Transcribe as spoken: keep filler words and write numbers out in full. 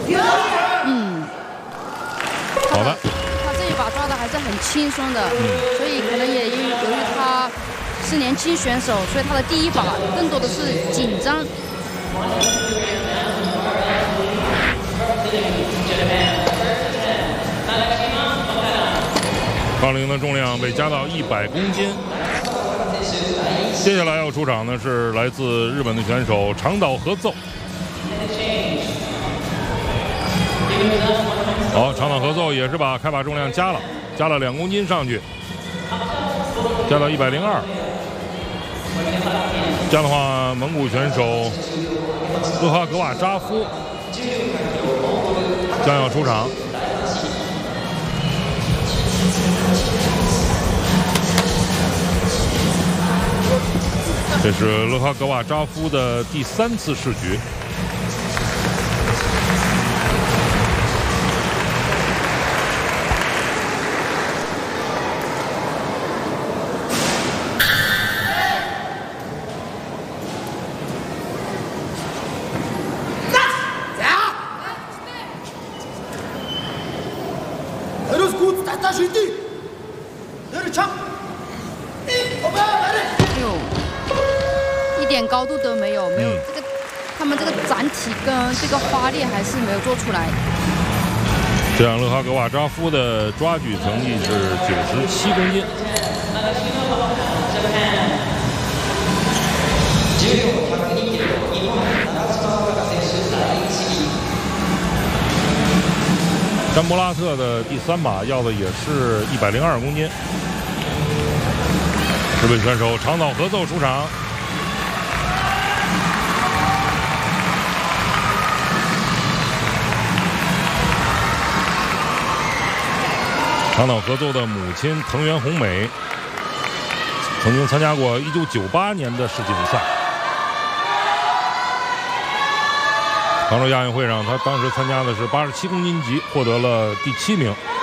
嗯， 好的。 他这一把抓的还是很轻松的，嗯、所以可能也因为由于他是年轻选手，所以他的第一把更多的是紧张。 杠铃的重量被加到一百公斤。接下来要出场的是来自日本的选手长岛和奏。好，长岛和奏也是把开把重量加了，加了两公斤上去，加到一百零二。这样的话，蒙古选手勒哈格瓦扎夫将要出场。这是勒哈格瓦扎夫的第三次试举。 高度都没有，没有这个，他们这个展体跟这个发力还是没有做出来。 这样，勒哈格瓦扎夫的抓举成绩是九十七公斤。詹姆拉特的第三把要的也是一百零二公斤。日本选手长岛和奏出场。长岛和奏的母亲藤原红美曾经参加过一九九八年的世锦赛。杭州亚运会上，他当时参加的是八十七公斤级，获得了第七名。